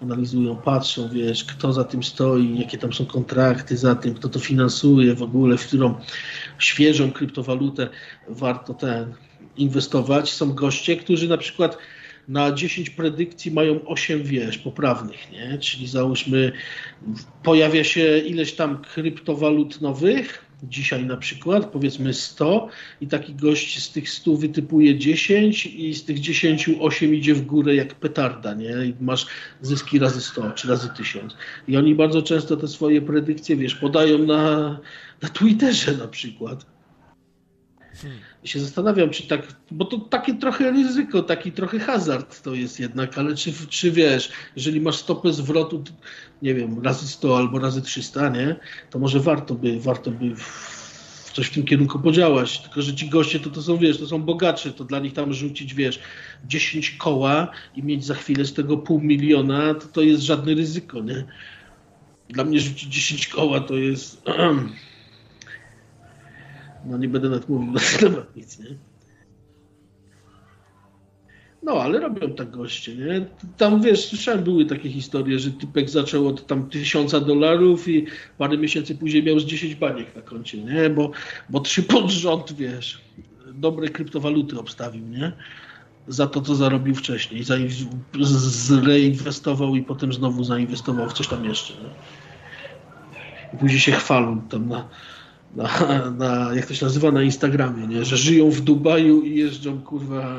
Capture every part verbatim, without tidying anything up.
analizują, patrzą, wiesz, kto za tym stoi, jakie tam są kontrakty za tym, kto to finansuje w ogóle, w którą świeżą kryptowalutę warto ten inwestować. Są goście, którzy na przykład na dziesięć predykcji mają osiem, wiesz, poprawnych, nie? Czyli załóżmy, pojawia się ileś tam kryptowalut nowych, dzisiaj na przykład, powiedzmy sto, i taki gość z tych stu wytypuje dziesięć i z tych dziesięciu osiem idzie w górę jak petarda, nie? I masz zyski razy sto, czy razy tysiąc. I oni bardzo często te swoje predykcje, wiesz, podają na, na Twitterze na przykład. Hmm. I się zastanawiam, czy tak, bo to takie trochę ryzyko, taki trochę hazard to jest jednak, ale czy, czy wiesz, jeżeli masz stopę zwrotu, nie wiem, razy sto albo razy trzysta, nie, to może warto by, warto by w coś w tym kierunku podziałać, tylko że ci goście to, to są, wiesz, to są bogacze, to dla nich tam rzucić, wiesz, dziesięć koła i mieć za chwilę z tego pół miliona, to to jest żadne ryzyko, nie. Dla mnie rzucić dziesięć koła to jest... No nie będę nawet mówił na ten temat nic, nie? No, ale robią tak goście, nie? Tam, wiesz, słyszałem, były takie historie, że typek zaczął od tam tysiąca dolarów i parę miesięcy później miał z dziesięć baniek na koncie, nie? Bo, bo trzy pod rząd, wiesz, dobre kryptowaluty obstawił, nie? Za to, co zarobił wcześniej. Zreinwestował i potem znowu zainwestował w coś tam jeszcze, nie? I później się chwalą tam na... Na, na, jak to się nazywa, na Instagramie, nie? Że żyją w Dubaju i jeżdżą, kurwa,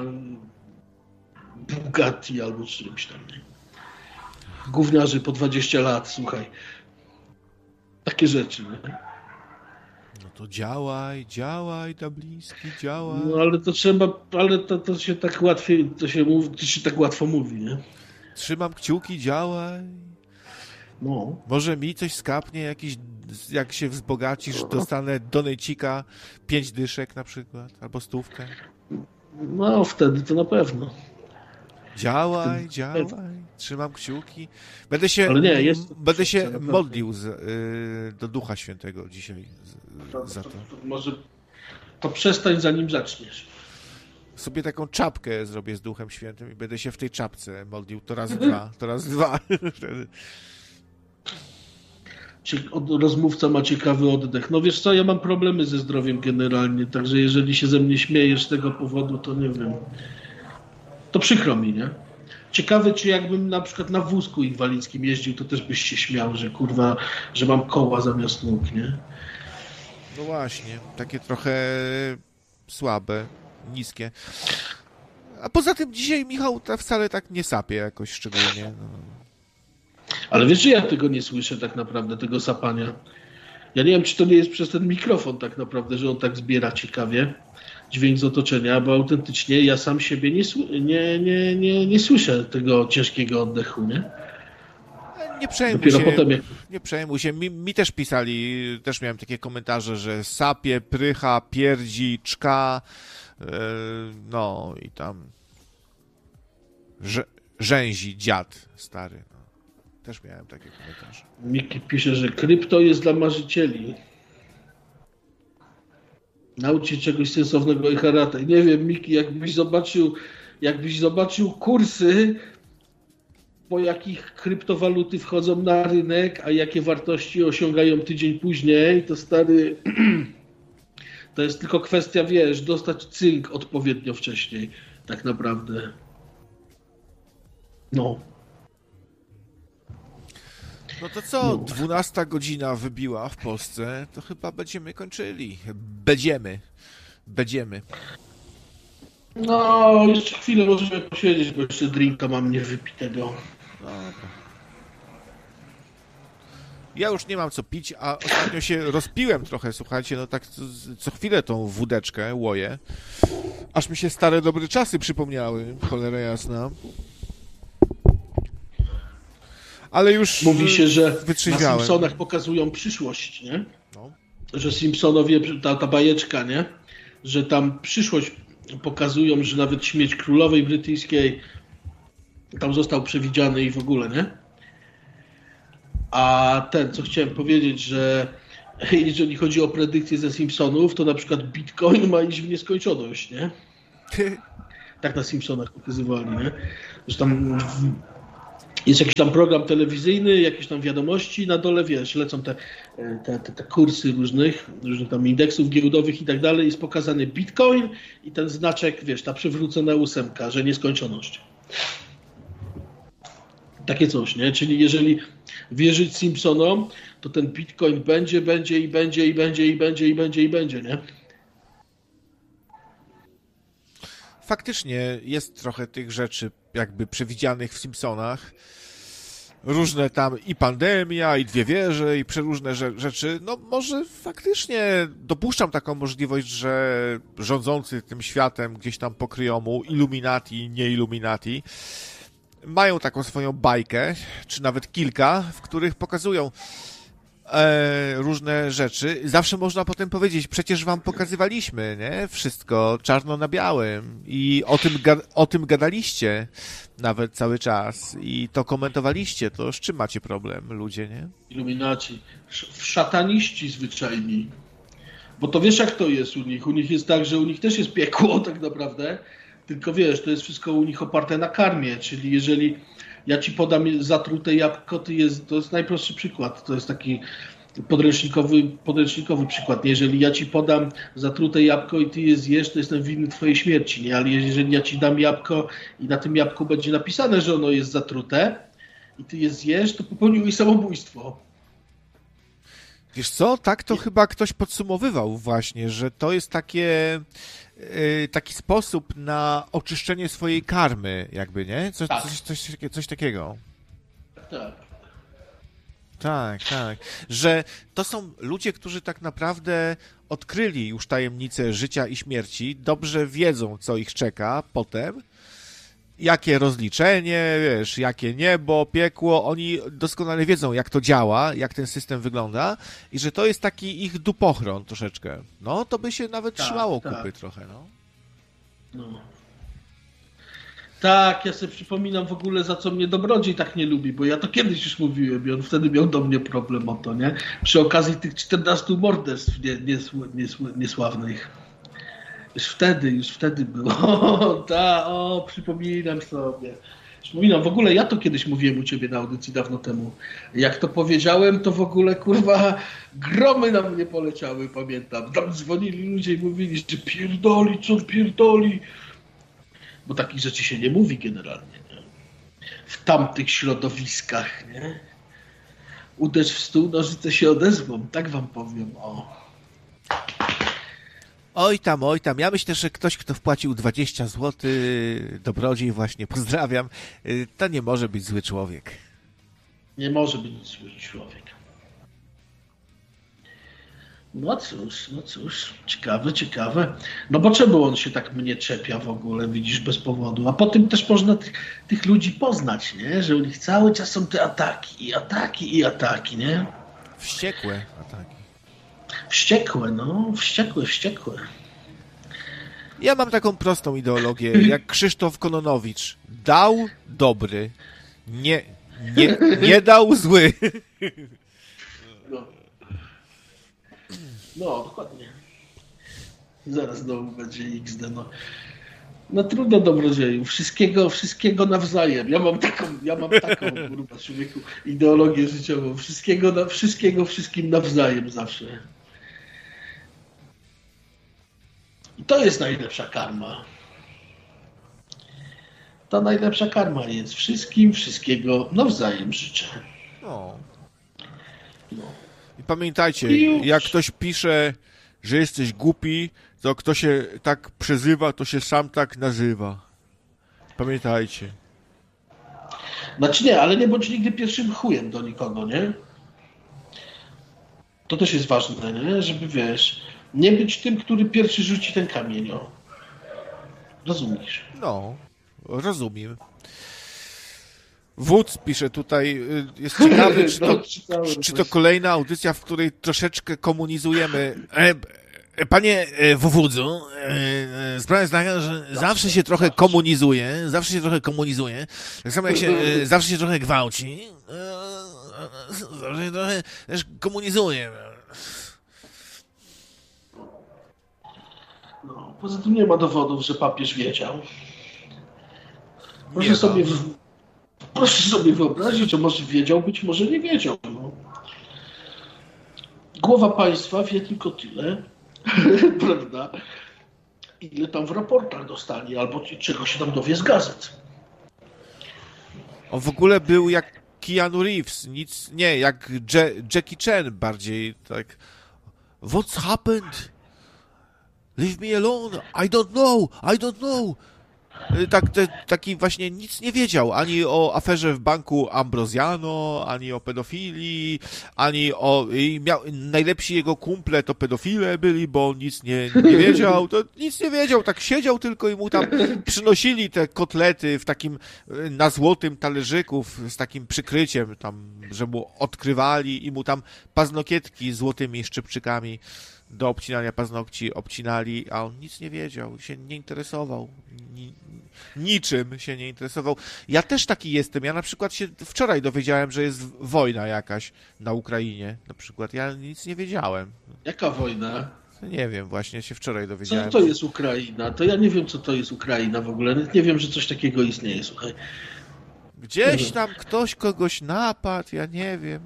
Bugatti albo czymś tam, nie? Gówniarzy po dwadzieścia lat, słuchaj. Takie rzeczy, nie? No to działaj, działaj, Dabliński, działaj. No ale to trzeba, ale to, to się tak łatwiej, to się, mówi, to się tak łatwo mówi, nie? Trzymam kciuki, działaj. No. Może mi coś skapnie, jakiś, jak się wzbogacisz, dostanę donejcika, pięć dyszek na przykład, albo stówkę. No, wtedy to na pewno. Działaj, wtedy działaj, trzymam kciuki. Będę się, Ale nie, jest będę się modlił z, y, do Ducha Świętego dzisiaj z, to, za to. to, to. Może to przestań, zanim zaczniesz. Sobie taką czapkę zrobię z Duchem Świętym i będę się w tej czapce modlił. To raz dwa, to raz dwa. Rozmówca ma ciekawy oddech. No wiesz co, ja mam problemy ze zdrowiem generalnie, także jeżeli się ze mnie śmiejesz z tego powodu, to nie wiem. To przykro mi, nie? Ciekawe, czy jakbym na przykład na wózku inwalidzkim jeździł, to też byś się śmiał, że kurwa, że mam koła zamiast nóg, nie? No właśnie, takie trochę słabe, niskie. A poza tym dzisiaj Michał wcale tak nie sapie jakoś szczególnie. No. Ale wiesz, że ja tego nie słyszę tak naprawdę, tego sapania. Ja nie wiem, czy to nie jest przez ten mikrofon tak naprawdę, że on tak zbiera ciekawie dźwięk z otoczenia, bo autentycznie ja sam siebie nie, nie, nie, nie, nie słyszę tego ciężkiego oddechu, nie? Nie przejmuj Dopiero się, potem jak... nie przejmuj się. Mi, mi też pisali, też miałem takie komentarze, że sapie, prycha, pierdzi, czka, yy, no i tam Rze, rzęzi dziad stary. No. Też miałem takie komentarze. Miki pisze, że krypto jest dla marzycieli. Naucz się czegoś sensownego i karate. Nie wiem, Miki, jakbyś zobaczył, jakbyś zobaczył kursy, po jakich kryptowaluty wchodzą na rynek, a jakie wartości osiągają tydzień później, to stary, to jest tylko kwestia, wiesz, dostać cynk odpowiednio wcześniej, tak naprawdę. No. No to co, dwunasta godzina wybiła w Polsce, to chyba będziemy kończyli. Będziemy. Będziemy. No, jeszcze chwilę możemy posiedzieć, bo jeszcze drinka mam niewypitego. No. Ja już nie mam co pić, a ostatnio się rozpiłem trochę, słuchajcie, no tak co, co chwilę tą wódeczkę łoję. Aż mi się stare dobre czasy przypomniały, cholera jasna. Ale już mówi się, że wytrzeźwiałem. Na Simpsonach pokazują przyszłość, nie? No. Że Simpsonowie, ta, ta bajeczka, nie? Że tam przyszłość pokazują, że nawet śmierć królowej brytyjskiej tam został przewidziany i w ogóle, nie? A ten, co chciałem powiedzieć, że jeżeli chodzi o predykcje ze Simpsonów, to na przykład Bitcoin ma iść w nieskończoność, nie? Tak na Simpsonach pokazywali, nie? Że tam Jest jakiś tam program telewizyjny, jakieś tam wiadomości, na dole, wiesz, lecą te, te, te, te kursy różnych, różnych tam indeksów giełdowych i tak dalej, jest pokazany Bitcoin i ten znaczek, wiesz, ta przywrócona ósemka, że nieskończoność. Takie coś, nie? Czyli jeżeli wierzyć Simpsonom, to ten Bitcoin będzie, będzie i będzie i będzie i będzie i będzie i będzie, nie? Faktycznie jest trochę tych rzeczy jakby przewidzianych w Simpsonach. Różne tam i pandemia, i dwie wieże, i przeróżne rzeczy. No może faktycznie dopuszczam taką możliwość, że rządzący tym światem gdzieś tam pokryją mu Illuminati, nie Illuminati, mają taką swoją bajkę, czy nawet kilka, w których pokazują e, różne rzeczy. Zawsze można potem powiedzieć, przecież wam pokazywaliśmy, nie? Wszystko czarno na białym i o tym, o tym gadaliście nawet cały czas i to komentowaliście, to z czym macie problem, ludzie, nie? Iluminaci, szataniści zwyczajni. Bo to wiesz, jak to jest u nich? U nich jest tak, że u nich też jest piekło tak naprawdę, tylko wiesz, to jest wszystko u nich oparte na karmie, czyli jeżeli ja ci podam zatrute jabłko, to jest, to jest najprostszy przykład, to jest taki podręcznikowy, podręcznikowy przykład. Nie? Jeżeli ja ci podam zatrute jabłko i ty je zjesz, to jestem winny twojej śmierci, nie? Ale jeżeli ja ci dam jabłko i na tym jabłku będzie napisane, że ono jest zatrute i ty je zjesz, to popełniłeś samobójstwo. Wiesz co, tak to chyba ktoś podsumowywał właśnie, że to jest takie, yy, taki sposób na oczyszczenie swojej karmy, jakby, nie? Coś, tak. coś, coś, coś takiego. Tak. Tak, tak. Że to są ludzie, którzy tak naprawdę odkryli już tajemnicę życia i śmierci, dobrze wiedzą, co ich czeka potem, jakie rozliczenie, wiesz, jakie niebo, piekło, oni doskonale wiedzą, jak to działa, jak ten system wygląda i że to jest taki ich dupochron troszeczkę. No, to by się nawet tak, trzymało tak. kupy trochę, no. no. Tak, ja sobie przypominam w ogóle, za co mnie Dobrodziej tak nie lubi, bo ja to kiedyś już mówiłem i on wtedy miał do mnie problem o to, nie? Przy okazji tych czternastu morderstw nie, niesł, niesł, niesławnych. Już wtedy, już wtedy było. O, ta, o, przypominam sobie. Przypominam, w ogóle ja to kiedyś mówiłem u ciebie na audycji dawno temu. Jak to powiedziałem, to w ogóle, kurwa, gromy na mnie poleciały, pamiętam. Tam dzwonili ludzie i mówili, że pierdoli, co pierdoli. Bo takich rzeczy się nie mówi generalnie, nie? W tamtych środowiskach, nie? Uderz w stół, nożyce się odezwą, tak wam powiem, o. Oj tam, oj tam. Ja myślę, że ktoś, kto wpłacił dwadzieścia złotych, Dobrodziej właśnie, pozdrawiam, to nie może być zły człowiek. Nie może być zły człowiek. No cóż, no cóż, ciekawe, ciekawe. No bo czemu on się tak mnie czepia w ogóle, widzisz, bez powodu? A potem też można tych, tych ludzi poznać, nie? Że u nich cały czas są te ataki, i ataki, i ataki, nie? Wściekłe ataki. Wściekłe, no, wściekłe, wściekłe. Ja mam taką prostą ideologię, jak Krzysztof Kononowicz. Dał dobry, nie, nie, nie dał zły. No. No, dokładnie. Zaraz znowu będzie iks de, no. No trudno, Dobrodzieju. Wszystkiego, wszystkiego nawzajem. Ja mam taką, ja mam taką, kurwa, człowieku, ideologię życiową. Wszystkiego, na, wszystkiego, wszystkim nawzajem zawsze. I to jest najlepsza karma. Ta najlepsza karma jest. Wszystkim, wszystkiego nawzajem życzę. No. No. I pamiętajcie, jak ktoś pisze, że jesteś głupi, to kto się tak przezywa, to się sam tak nazywa. Pamiętajcie. Znaczy nie, ale nie bądź nigdy pierwszym chujem do nikogo, nie? To też jest ważne, nie? Żeby, wiesz, nie być tym, który pierwszy rzuci ten kamień, o. Rozumiesz? No, rozumiem. Wódz pisze tutaj, jest ciekawy, czy to, czy to kolejna audycja, w której troszeczkę komunizujemy. Panie Wówudzu, sprawa jest taka, że zawsze się trochę komunizuje, zawsze się trochę komunizuje, tak samo jak się zawsze się trochę gwałci, zawsze się trochę też komunizuje. No, poza tym nie ma dowodów, że papież wiedział. Proszę sobie w... proszę sobie wyobrazić, że może wiedział, być może nie wiedział. No. Głowa państwa wie tylko tyle, prawda, ile tam w raportach dostali, albo czego się tam dowie z gazet. On w ogóle był jak Keanu Reeves, nic, nie, jak Je- Jackie Chan bardziej, tak. What's happened? Leave me alone, I don't know, I don't know. Tak, te, taki właśnie nic nie wiedział, ani o aferze w banku Ambrosiano, ani o pedofilii, ani o... I miał, najlepsi jego kumple to pedofile byli, bo on nic nie, nie wiedział, to nic nie wiedział, tak siedział tylko i mu tam przynosili te kotlety w takim, na złotym talerzyku, z takim przykryciem tam, że mu odkrywali i mu tam paznokietki z złotymi szczypczykami do obcinania paznokci obcinali, a on nic nie wiedział, się nie interesował, ni, niczym się nie interesował. Ja też taki jestem, ja na przykład się wczoraj dowiedziałem, że jest wojna jakaś na Ukrainie, na przykład, ja nic nie wiedziałem. Jaka wojna? Nie wiem, właśnie się wczoraj dowiedziałem. Co to jest Ukraina? To ja nie wiem, co to jest Ukraina w ogóle, nie wiem, że coś takiego istnieje, słuchaj. Gdzieś tam ktoś kogoś napadł, ja nie wiem.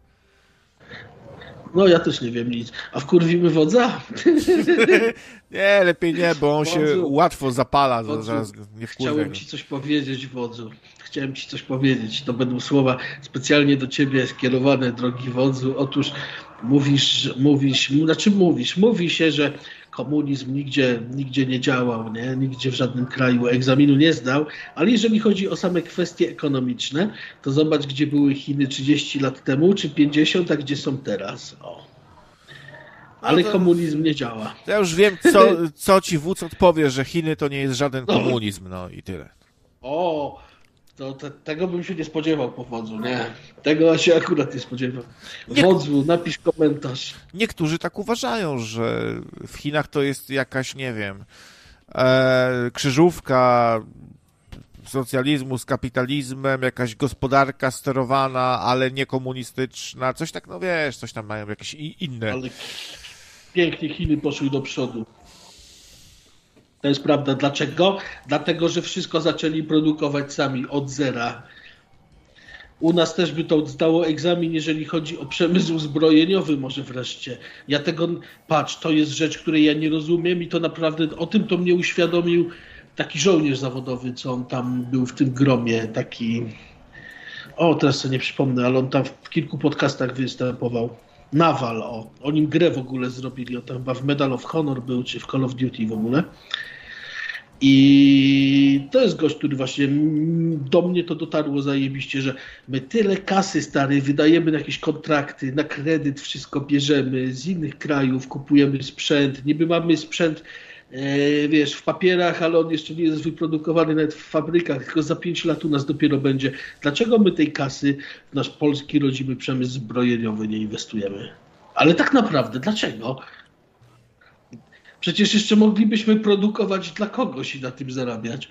No, ja też nie wiem nic. A wkurwimy wodza? Nie, lepiej nie, bo on Wodzu, się łatwo zapala, wodzu, zaraz nie wkurwę. Chciałem ci coś powiedzieć, wodzu. Chciałem ci coś powiedzieć. To będą słowa specjalnie do ciebie skierowane, drogi wodzu. Otóż mówisz, mówisz, znaczy mówisz, mówi się, że komunizm nigdzie, nigdzie nie działał, nie? Nigdzie w żadnym kraju egzaminu nie zdał, ale jeżeli chodzi o same kwestie ekonomiczne, to zobacz, gdzie były Chiny trzydzieści lat temu, czy pięćdziesiąt, a gdzie są teraz. O. Ale no to, komunizm nie działa. Ja już wiem, co, co ci wódz odpowie, że Chiny to nie jest żaden komunizm, no i tyle. O, to te, tego bym się nie spodziewał po wodzu, nie. Tego się akurat nie spodziewał. Wodzu, napisz komentarz. Niektórzy tak uważają, że w Chinach to jest jakaś, nie wiem, e, krzyżówka socjalizmu z kapitalizmem, jakaś gospodarka sterowana, ale nie komunistyczna, coś tak, no wiesz, coś tam mają jakieś inne. Ale pięknie Chiny poszły do przodu. To jest prawda. Dlaczego? Dlatego, że wszystko zaczęli produkować sami od zera. U nas też by to zdało egzamin, jeżeli chodzi o przemysł zbrojeniowy może wreszcie. Ja tego, patrz, to jest rzecz, której ja nie rozumiem i to naprawdę, o tym to mnie uświadomił taki żołnierz zawodowy, co on tam był w tym gromie, taki, o teraz sobie nie przypomnę, ale on tam w kilku podcastach występował. Nawal, o, o nim grę w ogóle zrobili, on tam chyba w Medal of Honor był, czy w Call of Duty w ogóle. I to jest gość, który właśnie do mnie to dotarło zajebiście, że my tyle kasy, stary, wydajemy na jakieś kontrakty, na kredyt wszystko bierzemy, z innych krajów kupujemy sprzęt, niby mamy sprzęt, e, wiesz, w papierach, ale on jeszcze nie jest wyprodukowany nawet w fabrykach, tylko za pięć lat u nas dopiero będzie. Dlaczego my tej kasy w nasz polski rodzimy przemysł zbrojeniowy nie inwestujemy? Ale tak naprawdę, dlaczego? Przecież jeszcze moglibyśmy produkować dla kogoś i na tym zarabiać.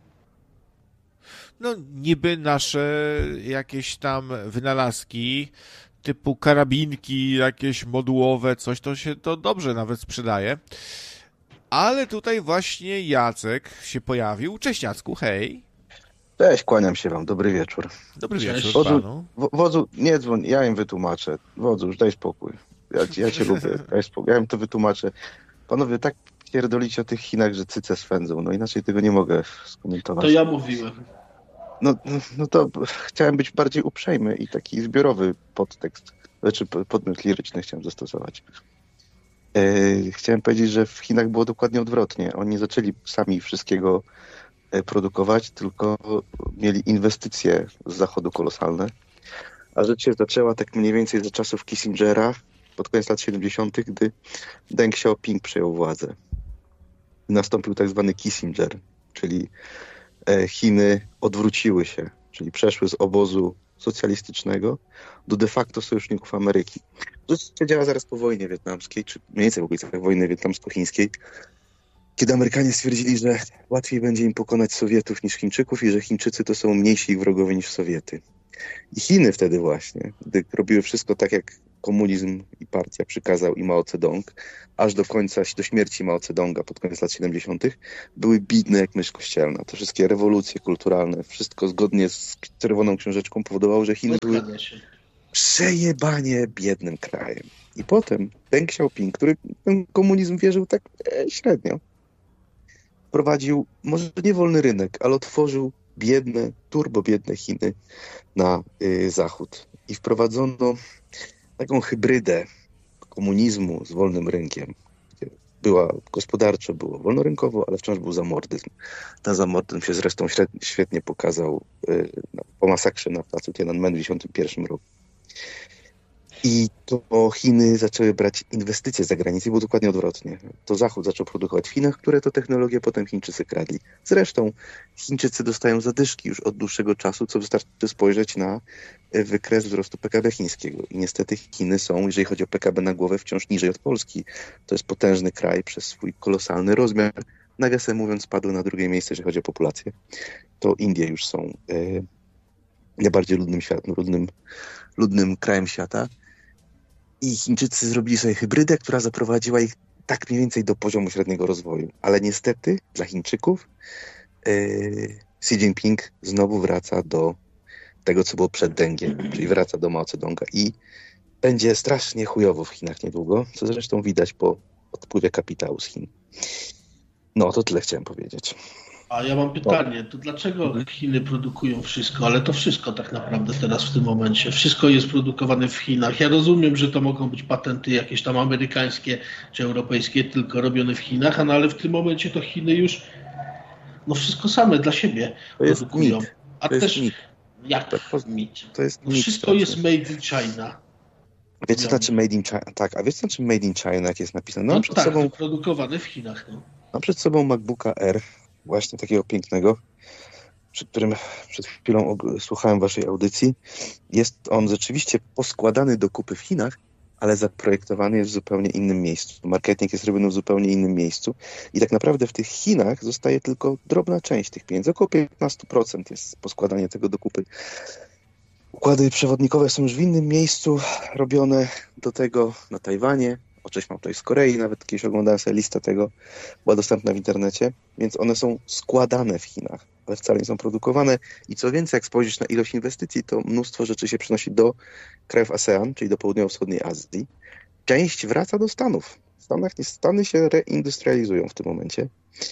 No niby nasze jakieś tam wynalazki typu karabinki, jakieś modułowe, coś, to się to dobrze nawet sprzedaje. Ale tutaj właśnie Jacek się pojawił. Cześć Jacku, hej. Cześć, kłaniam się wam, dobry wieczór. Dobry Cześć. wieczór Wodzu, panu. wodzu, nie dzwoń, ja im wytłumaczę. Wodzu, już daj spokój. Ja, ja cię lubię, daj spokój. Ja im to wytłumaczę. Panowie, tak pierdolicie o tych Chinach, że cyce swędzą. No inaczej tego nie mogę skomentować. To ja mówiłem. No, no to chciałem być bardziej uprzejmy i taki zbiorowy podtekst, znaczy podmiot liryczny chciałem zastosować. E, chciałem powiedzieć, że w Chinach było dokładnie odwrotnie. Oni zaczęli sami wszystkiego produkować, tylko mieli inwestycje z zachodu kolosalne. A rzecz się zaczęła tak mniej więcej za czasów Kissingera, pod koniec lat siedemdziesiątych, gdy Deng Xiaoping przejął władzę. Nastąpił tak zwany Kissinger, czyli Chiny odwróciły się, czyli przeszły z obozu socjalistycznego do de facto sojuszników Ameryki. To się działa zaraz po wojnie wietnamskiej, czy mniej więcej w okolicach wojny wietnamsko-chińskiej, kiedy Amerykanie stwierdzili, że łatwiej będzie im pokonać Sowietów niż Chińczyków i że Chińczycy to są mniejsi ich wrogowie niż Sowiety. I Chiny wtedy właśnie, gdy robiły wszystko tak, jak komunizm i partia przykazał i Mao Zedong, aż do końca, do śmierci Mao Zedonga pod koniec lat siedemdziesiątych, były bidne jak mysz kościelna. Te wszystkie rewolucje kulturalne, wszystko zgodnie z Czerwoną Książeczką powodowało, że Chiny były przejebanie biednym krajem. I potem Deng Xiaoping, który ten komunizm wierzył tak e, średnio, wprowadził może nie wolny rynek, ale otworzył biedne, turbo biedne Chiny na y, zachód. I wprowadzono taką hybrydę komunizmu z wolnym rynkiem. Gdzie była gospodarczo, było wolnorynkowo, ale wciąż był zamordyzm. Ten zamordyzm się zresztą średnio, świetnie pokazał y, po masakrze na placu Tiananmen w tysiąc dziewięćset pięćdziesiątym pierwszym roku. I to Chiny zaczęły brać inwestycje z zagranicy, było dokładnie odwrotnie. To Zachód zaczął produkować w Chinach, które to technologie potem Chińczycy kradli. Zresztą Chińczycy dostają zadyszki już od dłuższego czasu, co wystarczy spojrzeć na wykres wzrostu P K B chińskiego. I niestety Chiny są, jeżeli chodzi o P K B na głowę, wciąż niżej od Polski. To jest potężny kraj przez swój kolosalny rozmiar. Nawiasem mówiąc, spadły na drugie miejsce, jeżeli chodzi o populację. To Indie już są e, najbardziej ludnym, światem, ludnym, ludnym krajem świata. I Chińczycy zrobili sobie hybrydę, która zaprowadziła ich tak mniej więcej do poziomu średniego rozwoju. Ale niestety dla Chińczyków yy, Xi Jinping znowu wraca do tego, co było przed Dengiem, czyli wraca do Mao Zedonga i będzie strasznie chujowo w Chinach niedługo, co zresztą widać po odpływie kapitału z Chin. No, to tyle chciałem powiedzieć. A ja mam pytanie, to dlaczego Chiny produkują wszystko, ale to wszystko tak naprawdę teraz w tym momencie, wszystko jest produkowane w Chinach. Ja rozumiem, że to mogą być patenty jakieś tam amerykańskie czy europejskie, tylko robione w Chinach, no ale w tym momencie to Chiny już no wszystko same dla siebie to jest produkują. mit. A to też jest mit. jak to, mit? To jest no mit, wszystko to jest made in China. Wiecie, co znaczy made in China? Tak, a wiecie, co znaczy made in China, jak jest napisane? No, No, no przed tak, sobą, produkowane w Chinach. No. mam przed sobą MacBooka Air, właśnie takiego pięknego, przy którym przed chwilą słuchałem waszej audycji. Jest on rzeczywiście poskładany do kupy w Chinach, ale zaprojektowany jest w zupełnie innym miejscu. Marketing jest robiony w zupełnie innym miejscu i tak naprawdę w tych Chinach zostaje tylko drobna część tych pieniędzy. Około piętnaście procent jest poskładanie tego do kupy. Układy przewodnikowe są już w innym miejscu robione, do tego na Tajwanie. O, cześć, mam tutaj z Korei, nawet kiedyś oglądałem sobie listę tego, była dostępna w internecie, więc one są składane w Chinach, ale wcale nie są produkowane. I co więcej, jak spojrzysz na ilość inwestycji, to mnóstwo rzeczy się przenosi do krajów ASEAN, czyli do południowo-wschodniej Azji. Część wraca do Stanów. W Stanach Stany się reindustrializują w tym momencie.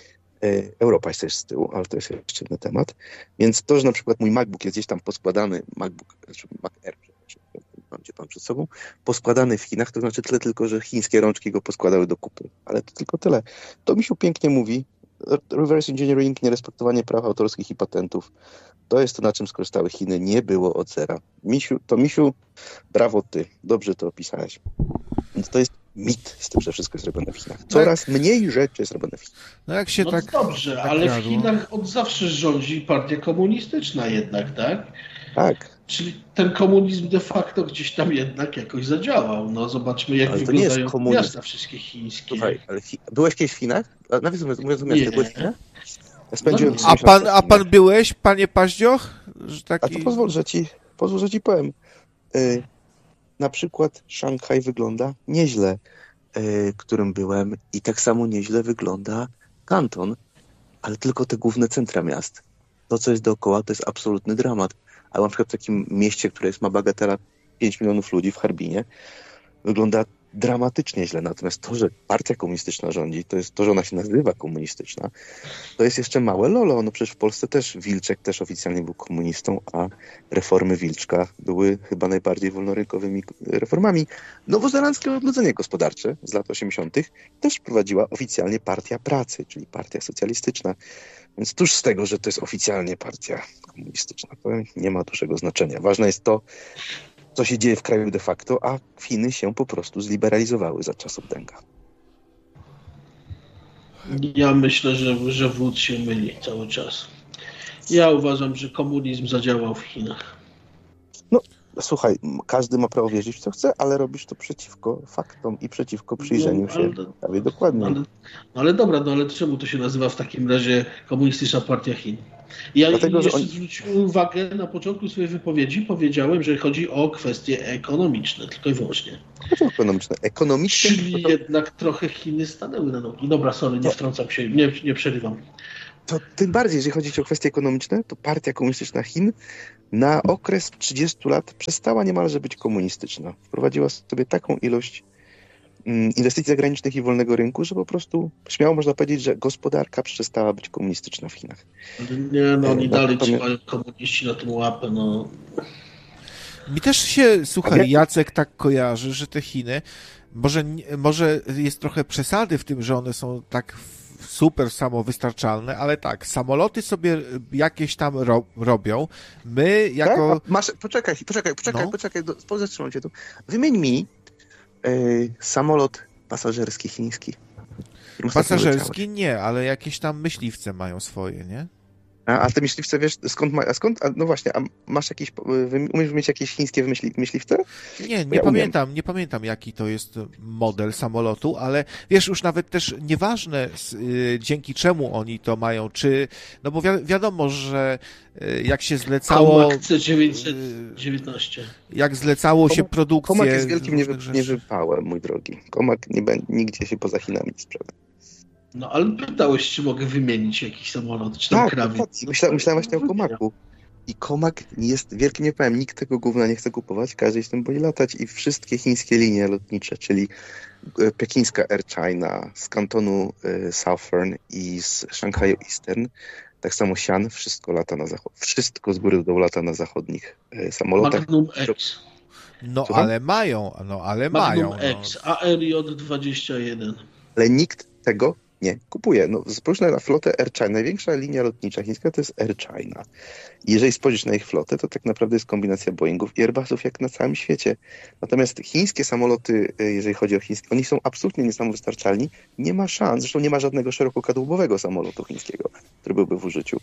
Europa jest też z tyłu, ale to jest jeszcze inny temat. Więc to, że na przykład mój MacBook jest gdzieś tam poskładany, MacBook, znaczy Mac Air, mam cię pan przed sobą, poskładany w Chinach, to znaczy tyle tylko, że chińskie rączki go poskładały do kupy. Ale to tylko tyle. To Misiu pięknie mówi. Reverse engineering, nierespektowanie praw autorskich i patentów, to jest to, na czym skorzystały Chiny. Nie było od zera. Misiu, to Misiu, brawo ty. Dobrze to opisałeś. Więc to jest mit z tym, że wszystko jest robione w Chinach. Coraz tak. mniej rzeczy jest robione w Chinach. No jak się no tak... dobrze, tak ale jadło. w Chinach od zawsze rządzi partia komunistyczna jednak, tak? Tak. Czyli ten komunizm de facto gdzieś tam jednak jakoś zadziałał. No zobaczmy, jak ale wyglądają komunizm. miasta wszystkie chińskie. Słuchaj, ale chi... byłeś kiedyś w Chinach? A nawet mówiąc o miastach, byłeś w Chinach? Ja spędziłem No, a, pan, a pan byłeś, panie Paździoch? Że taki... A to pozwól, że ci, pozwól, że ci powiem. Yy, na przykład Szanghaj wygląda nieźle, yy, którym byłem, i tak samo nieźle wygląda Kanton, ale tylko te główne centra miast. To, co jest dookoła, to jest absolutny dramat. A na przykład w takim mieście, które jest, ma bagatela pięć milionów ludzi, w Harbinie, wygląda dramatycznie źle. Natomiast to, że partia komunistyczna rządzi, to jest to, że ona się nazywa komunistyczna, to jest jeszcze małe lolo. No przecież w Polsce też Wilczek też oficjalnie był komunistą, a reformy Wilczka były chyba najbardziej wolnorynkowymi reformami. Nowozelandzkie odrodzenie gospodarcze z lat osiemdziesiątych też prowadziła oficjalnie Partia Pracy, czyli partia socjalistyczna. Więc tuż z tego, że to jest oficjalnie partia komunistyczna, to nie ma dużego znaczenia. Ważne jest to, co się dzieje w kraju de facto, a Chiny się po prostu zliberalizowały za czasów Denga. Ja myślę, że, że wódz się myli cały czas. Ja uważam, że komunizm zadziałał w Chinach. No, słuchaj, każdy ma prawo wierzyć w co chce, ale robisz to przeciwko faktom i przeciwko przyjrzeniu No, ale, się prawie dokładnie. Ale, ale dobra, no ale czemu to się nazywa w takim razie Komunistyczna Partia Chin? Ja Dlatego, jeszcze on... zwróciłem uwagę, na początku swojej wypowiedzi powiedziałem, że chodzi o kwestie ekonomiczne, tylko i wyłącznie. Ekonomiczne. Ekonomiczne. Czyli to... jednak trochę Chiny stanęły na nogi. Dobra, sorry, nie wtrącam się, nie, nie przerywam. To tym bardziej, jeżeli chodzi o kwestie ekonomiczne, to Partia Komunistyczna Chin na okres trzydziestu lat przestała niemalże być komunistyczna. Wprowadziła sobie taką ilość inwestycji zagranicznych i wolnego rynku, że po prostu śmiało można powiedzieć, że gospodarka przestała być komunistyczna w Chinach. Nie, no oni e, dalej natomiast... trzymają komuniści na tym łapę, no. Mi też się, słuchaj, Jacek tak kojarzy, że te Chiny, może, może jest trochę przesady w tym, że one są tak super samowystarczalne, ale tak, samoloty sobie jakieś tam ro, robią. My jako... Tak? Masz, poczekaj, poczekaj, poczekaj, no. poczekaj, zatrzymam cię tu. Wymień mi yy, samolot pasażerski chiński. Pasażerski nie, ale jakieś tam myśliwce mają swoje, nie? A, a te myśliwce, wiesz, skąd ma, a skąd? A, no właśnie, a masz jakieś, umiesz mieć jakieś chińskie myśli, myśliwce? Nie, nie ja pamiętam, umiem. nie pamiętam jaki to jest model samolotu, ale wiesz, już nawet też nieważne y, dzięki czemu oni to mają, czy, no bo wi- wiadomo, że y, jak się zlecało... Comac C dziewięćset dziewiętnaście. Jak zlecało się Comac, produkcję... Comac jest wielkim niewypałem, mój drogi. Comac nie będzie nigdzie się poza Chinami nie sprzeda. No, ale pytałeś, czy mogę wymienić jakiś samolot, czy tam tak, krawiec. Tak, myślałem, myślałem właśnie o Comacu. I Comac jest wielkim niepowiem, nikt tego gówna nie chce kupować, każdy z tym boi latać i wszystkie chińskie linie lotnicze, czyli pekińska Air China, z kantonu Southern i z Szanghaju Eastern, tak samo Xi'an, wszystko lata na zachód, wszystko z góry do dołu lata na zachodnich samolotach. Magnum X. No Słucham? ale mają, no ale Magnum mają. X, no. A R J dwadzieścia jeden. Ale nikt tego nie kupuje. No, spójrz na flotę Air China. Największa linia lotnicza chińska to jest Air China. I jeżeli spojrzysz na ich flotę, to tak naprawdę jest kombinacja Boeingów i Airbusów jak na całym świecie. Natomiast chińskie samoloty, jeżeli chodzi o chińskie, oni są absolutnie niesamowystarczalni. Nie ma szans, zresztą nie ma żadnego szerokokadłubowego samolotu chińskiego, który byłby w użyciu.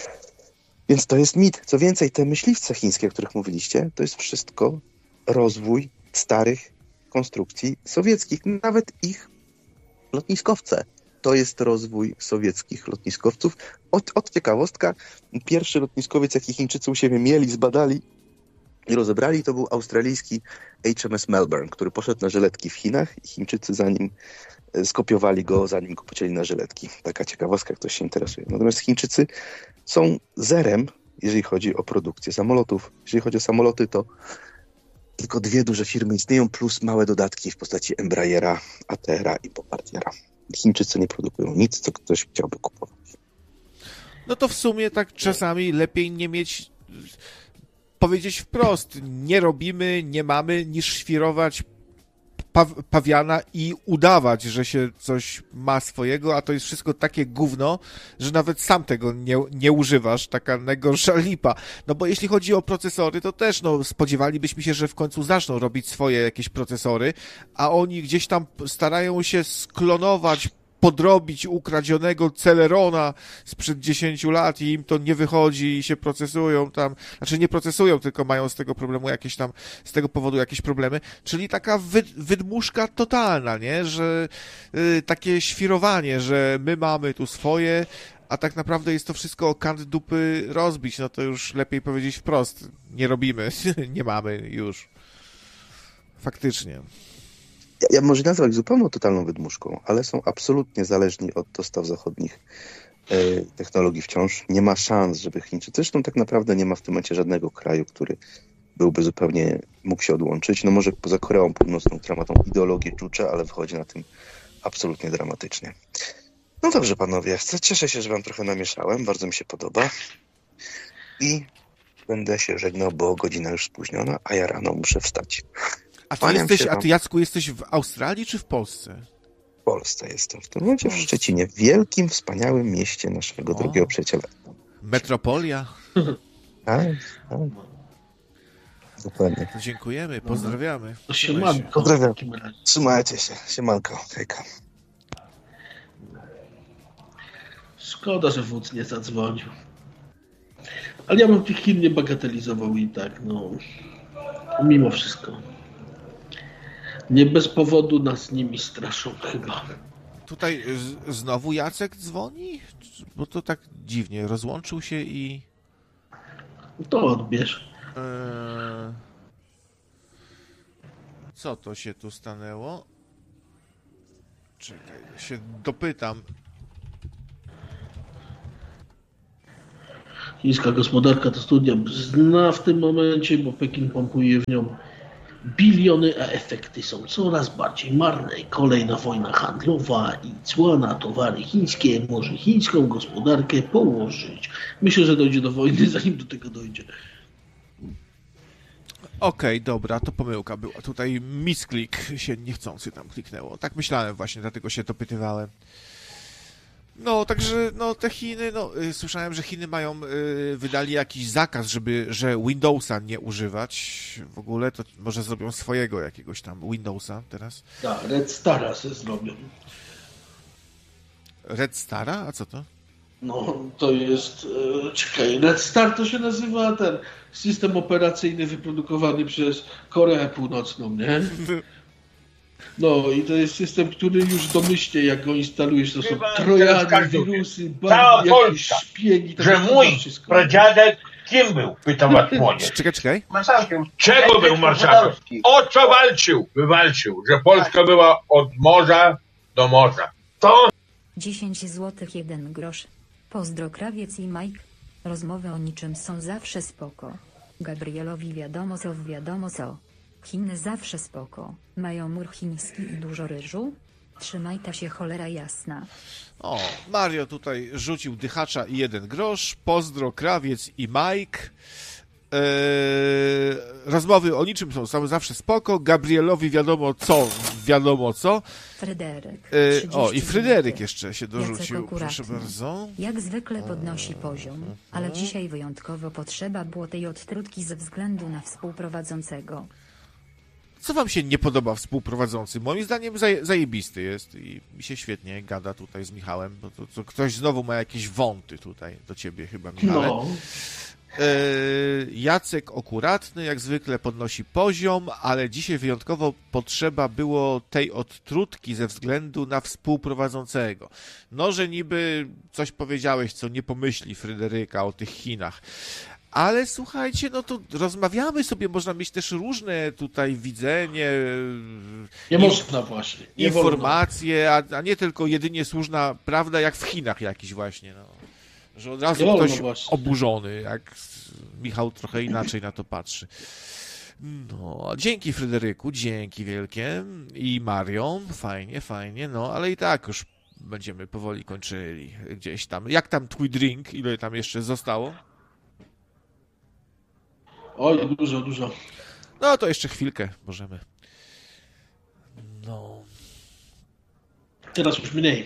Więc to jest mit. Co więcej, te myśliwce chińskie, o których mówiliście, to jest wszystko rozwój starych konstrukcji sowieckich. Nawet ich lotniskowce. To jest rozwój sowieckich lotniskowców. Od, od ciekawostka, pierwszy lotniskowiec, jaki Chińczycy u siebie mieli, zbadali i rozebrali, to był australijski H M S Melbourne, który poszedł na żyletki w Chinach i Chińczycy za nim skopiowali go, zanim go pocięli na żyletki. Taka ciekawostka, ktoś się interesuje. Natomiast Chińczycy są zerem, jeżeli chodzi o produkcję samolotów. Jeżeli chodzi o samoloty, to tylko dwie duże firmy istnieją, plus małe dodatki w postaci Embraera, A T R a i Bombardiera. Chińczycy nie produkują nic, co ktoś chciałby kupować. No to w sumie tak czasami lepiej nie mieć, powiedzieć wprost, nie robimy, nie mamy, niż świrować paw- pawiana i udawać, że się coś ma swojego, a to jest wszystko takie gówno, że nawet sam tego nie, nie używasz, taka najgorsza lipa. No bo jeśli chodzi o procesory, to też no spodziewalibyśmy się, że w końcu zaczną robić swoje jakieś procesory, a oni gdzieś tam starają się sklonować, podrobić ukradzionego Celerona sprzed dziesięciu lat i im to nie wychodzi i się procesują tam, znaczy nie procesują, tylko mają z tego problemu jakieś tam, z tego powodu jakieś problemy, czyli taka wy, wydmuszka totalna, nie, że y, takie świrowanie, że my mamy tu swoje, a tak naprawdę jest to wszystko o kant dupy rozbić, no to już lepiej powiedzieć wprost, nie robimy, nie mamy już. Faktycznie. Ja, ja może nazwać zupełną totalną wydmuszką, ale są absolutnie zależni od dostaw zachodnich e, technologii wciąż. Nie ma szans, żeby Chińczycy... Zresztą tak naprawdę nie ma w tym momencie żadnego kraju, który byłby zupełnie, mógł się odłączyć. No może poza Koreą Północną, która ma tą ideologię czucza, ale wychodzi na tym absolutnie dramatycznie. No dobrze, panowie. Cieszę się, że wam trochę namieszałem. Bardzo mi się podoba. I będę się żegnał, bo godzina już spóźniona, a ja rano muszę wstać. A ty, jesteś, a ty, Jacku, jesteś w Australii czy w Polsce? W Polsce jestem. W tym momencie w Szczecinie. W wielkim, wspaniałym mieście naszego o. drogiego przyjaciela. Metropolia. Tak, tak. Dokładnie. To dziękujemy, pozdrawiamy. To siemanko. Pozdrawiam. Trzymajcie się. Siemanko. Hejka. Szkoda, że wódz nie zadzwonił. Ale ja bym tych Chin nie bagatelizował i tak, no... Mimo wszystko. Nie bez powodu nas nimi straszą chyba. Tutaj z- znowu Jacek dzwoni? Bo to tak dziwnie. Rozłączył się i... To odbierz. Eee... Co to się tu stanęło? Czekaj, się dopytam. Chińska gospodarka to studnia zna w tym momencie, bo Pekin pompuje w nią biliony, a efekty są coraz bardziej marne. Kolejna wojna handlowa i cła na towary chińskie może chińską gospodarkę położyć. Myślę, że dojdzie do wojny, zanim do tego dojdzie. Okej, okay, dobra, to pomyłka była. Tutaj misklik się niechcący tam kliknęło. Tak myślałem właśnie, dlatego się dopytywałem. No, także, no, te Chiny, no, y, słyszałem, że Chiny mają, y, wydali jakiś zakaz, żeby, że Windowsa nie używać w ogóle, to może zrobią swojego jakiegoś tam Windowsa teraz. Tak, Red Stara se zrobią. Red Stara? A co to? No, to jest, e, czekaj, Red Star to się nazywa ten system operacyjny wyprodukowany przez Koreę Północną, nie? No i to jest system, który już domyślnie, jak go instalujesz, to są Chyba trojany, wirusy, cała jakieś Polska, szpiegi. Tak że mój pradziadek kim był? Pyta was młodzież. Czekaj, czekaj. Marszałkiem. Czego był marszałkiem? O co walczył? Wywalczył, że Polska była od morza do morza. To dziesięć złotych jeden grosz. Pozdro Krawiec i Mike. Rozmowy o niczym są zawsze spoko. Gabrielowi wiadomo co w wiadomo co. Chiny zawsze spoko. Mają mur chiński i dużo ryżu? Trzymaj ta się cholera jasna. O, Mario tutaj rzucił dychacza i jeden grosz. Pozdro Krawiec i Mike. Eee, rozmowy o niczym są, są zawsze spoko. Gabrielowi wiadomo co, wiadomo co. Fryderyk. Eee, o, i Fryderyk złotych. jeszcze się dorzucił. Proszę bardzo. Jak zwykle podnosi poziom, ale dzisiaj wyjątkowo potrzeba było tej odtrutki ze względu na współprowadzącego. Co wam się nie podoba współprowadzący? Moim zdaniem zaje, zajebisty jest i mi się świetnie gada tutaj z Michałem, bo to, to ktoś znowu ma jakieś wąty tutaj do ciebie chyba, Michale. No. Jacek akuratny, jak zwykle podnosi poziom, ale dzisiaj wyjątkowo potrzeba było tej odtrutki ze względu na współprowadzącego. No, że niby coś powiedziałeś, co nie pomyśli Fryderyka o tych Chinach. Ale słuchajcie, no to rozmawiamy sobie, można mieć też różne tutaj widzenie, Nie można właśnie. Nie informacje, a, a nie tylko jedynie słuszna prawda, jak w Chinach jakiś właśnie, no. Że od razu Nie wolno ktoś właśnie. oburzony, jak Michał trochę inaczej na to patrzy. No, dzięki Fryderyku, dzięki wielkie i Marion, fajnie, fajnie, no, ale i tak już będziemy powoli kończyli gdzieś tam. Jak tam twój drink? Ile tam jeszcze zostało? Oj, dużo, dużo. No to jeszcze chwilkę możemy. No. Teraz już mniej.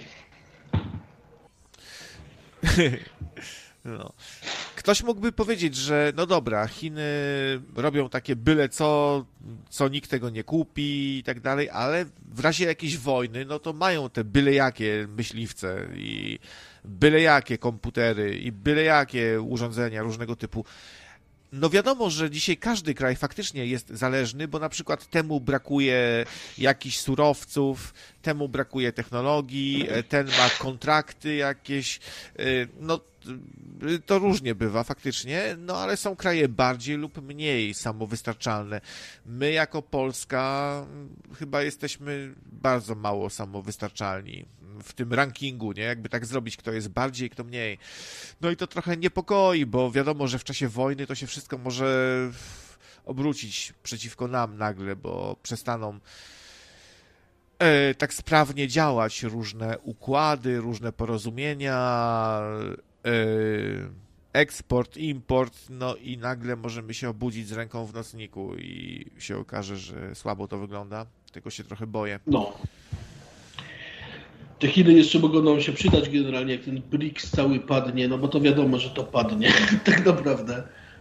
No. Ktoś mógłby powiedzieć, że no dobra, Chiny robią takie byle co, co nikt tego nie kupi i tak dalej, ale w razie jakiejś wojny, no to mają te byle jakie myśliwce i byle jakie komputery i byle jakie urządzenia różnego typu. No wiadomo, że dzisiaj każdy kraj faktycznie jest zależny, bo na przykład temu brakuje jakichś surowców, temu brakuje technologii, ten ma kontrakty jakieś, no to różnie bywa faktycznie, no ale są kraje bardziej lub mniej samowystarczalne. My jako Polska chyba jesteśmy bardzo mało samowystarczalni w tym rankingu, nie? Jakby tak zrobić, kto jest bardziej, kto mniej. No i to trochę niepokoi, bo wiadomo, że w czasie wojny to się wszystko może obrócić przeciwko nam nagle, bo przestaną e, tak sprawnie działać różne układy, różne porozumienia, e, eksport, import, no i nagle możemy się obudzić z ręką w nocniku i się okaże, że słabo to wygląda. Tego się trochę boję. No. Te Chiny jeszcze mogą nam się przydać generalnie, jak ten B R I C S cały padnie, no bo to wiadomo, że to padnie, tak naprawdę.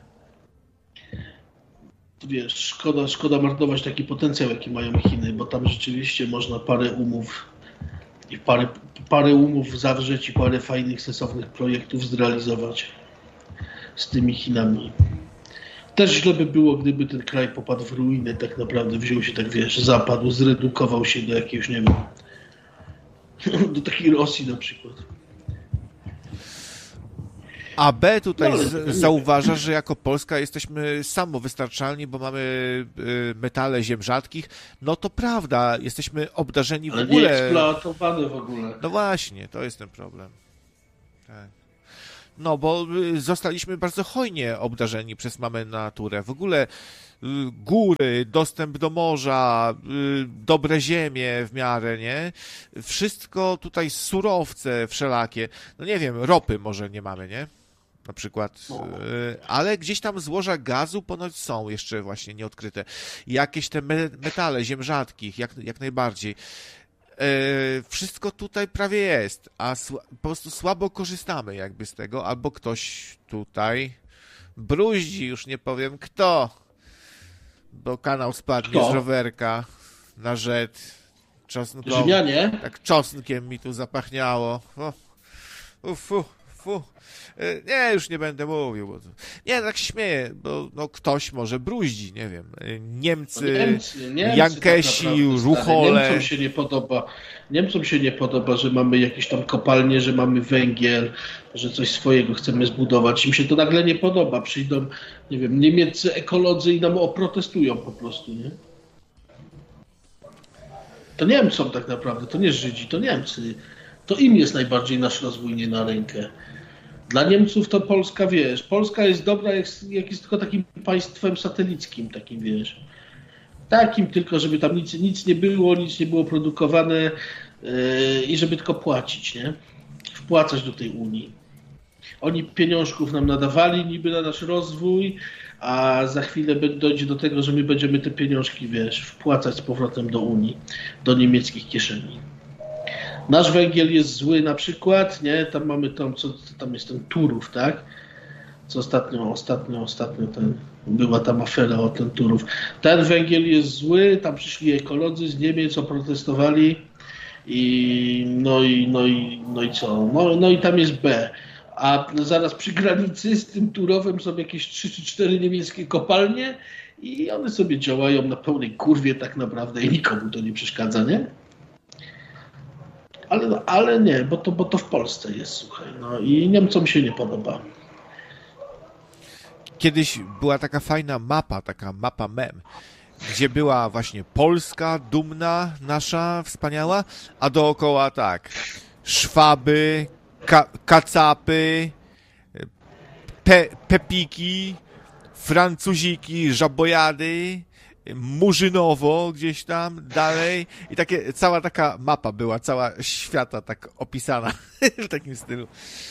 Wiesz, szkoda, szkoda marnować taki potencjał, jaki mają Chiny, bo tam rzeczywiście można parę umów i parę, parę umów zawrzeć i parę fajnych, sensownych projektów zrealizować z tymi Chinami. Też źle by było, gdyby ten kraj popadł w ruinę, tak naprawdę wziął się, tak wiesz, zapadł, zredukował się do jakiegoś, nie wiem, do takiej Rosji na przykład. A B tutaj No, z, zauważa, że jako Polska jesteśmy samowystarczalni, bo mamy y, metale ziem rzadkich. No to prawda, jesteśmy obdarzeni w Ale ogóle. nie eksploatowane w ogóle. No właśnie, to jest ten problem. Tak. No, bo y, zostaliśmy bardzo hojnie obdarzeni przez mamę naturę. W ogóle y, góry, dostęp do morza, y, dobre ziemie w miarę, nie? Wszystko tutaj surowce wszelakie. No nie wiem, ropy może nie mamy, nie? Na przykład, y, ale gdzieś tam złoża gazu ponoć są jeszcze właśnie nieodkryte. Jakieś te me metale ziem rzadkich, jak, jak najbardziej. E, wszystko tutaj prawie jest, a po prostu słabo korzystamy jakby z tego, albo ktoś tutaj bruździ, już nie powiem kto, bo kanał spadnie Kto? z rowerka na rzet czosnkowy. Rzymianie? Tak czosnkiem mi tu zapachniało. O, uf, fu, fu. E, Nie, już nie będę mówił. Bo to... Nie, tak się śmieję, bo no, ktoś może bruździ, nie wiem. E, Niemcy, No Niemcy, Niemcy Jankesi, tak naprawdę, stary. Ruchole. Niemcom się nie podoba. Niemcom się nie podoba, że mamy jakieś tam kopalnie, że mamy węgiel, że coś swojego chcemy zbudować. Im się to nagle nie podoba. Przyjdą, nie wiem, niemieccy ekolodzy i nam oprotestują po prostu, nie? To Niemcom tak naprawdę, to nie Żydzi, to Niemcy. To im jest najbardziej nasz rozwój nie na rękę. Dla Niemców to Polska, wiesz, Polska jest dobra, jak, jak jest tylko takim państwem satelickim, takim, wiesz, takim tylko, żeby tam nic, nic nie było, nic nie było produkowane yy, i żeby tylko płacić, nie? Wpłacać do tej Unii. Oni pieniążków nam nadawali niby na nasz rozwój, a za chwilę dojdzie do tego, że my będziemy te pieniążki, wiesz, wpłacać z powrotem do Unii, do niemieckich kieszeni. Nasz węgiel jest zły na przykład, nie? Tam mamy tam, co tam jest ten Turów, tak? Co ostatnio, ostatnio, ostatnio ten, była tam afera o ten Turów. Ten węgiel jest zły, tam przyszli ekolodzy z Niemiec, oprotestowali i no i, no i, no i co? No, no i tam jest B. A zaraz przy granicy z tym Turowem są jakieś trzy czy cztery niemieckie kopalnie i one sobie działają na pełnej kurwie tak naprawdę i nikomu to nie przeszkadza, nie? Ale, ale nie, bo to, bo to w Polsce jest, słuchaj, no i Niemcom się nie podoba. Kiedyś była taka fajna mapa, taka mapa mem, gdzie była właśnie Polska, dumna, nasza, wspaniała, a dookoła tak, Szwaby, ka kacapy, pe pepiki, Francuziki, żabojady, Murzynowo gdzieś tam dalej i takie, cała taka mapa była, cała świata tak opisana w takim stylu.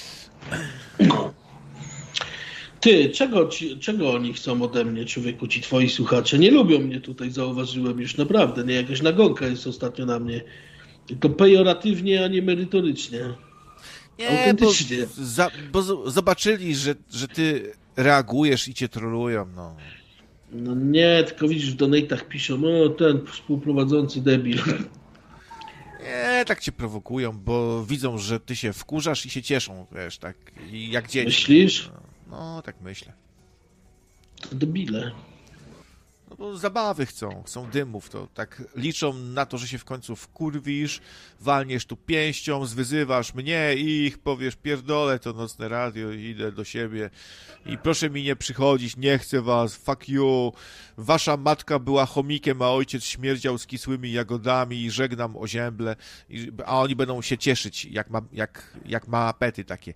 Ty, czego, ci, czego oni chcą ode mnie, człowieku, ci twoi słuchacze? Nie lubią mnie tutaj, zauważyłem już naprawdę, nie? Jakaś nagonka jest ostatnio na mnie. Tylko pejoratywnie, a nie merytorycznie. Nie, autentycznie. Bo, za, bo zobaczyli, że, że ty reagujesz i cię trolują, no. No nie, tylko widzisz, w donatach piszą, o ten współprowadzący debil. Nie, tak cię prowokują, bo widzą, że ty się wkurzasz i się cieszą, wiesz, tak, i jak dzieci. Myślisz? No, no tak myślę. To debile. No bo zabawy chcą, chcą dymów, to tak liczą na to, że się w końcu wkurwisz, walniesz tu pięścią, zwyzywasz mnie i ich powiesz, pierdolę to nocne radio, idę do siebie i proszę mi nie przychodzić, nie chcę was, fuck you, wasza matka była chomikiem, a ojciec śmierdział z kisłymi jagodami i żegnam ozięble, i, a oni będą się cieszyć, jak ma, jak, jak ma apety takie.